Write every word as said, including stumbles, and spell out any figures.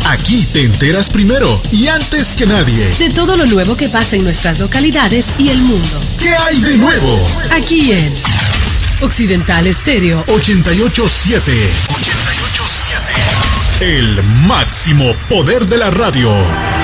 Aquí te enteras primero y antes que nadie de todo lo nuevo que pasa en nuestras localidades y el mundo. ¿Qué hay de nuevo? Aquí en Occidental Estéreo ochenta y ocho punto siete. ochenta y ocho punto siete. El máximo poder de la radio.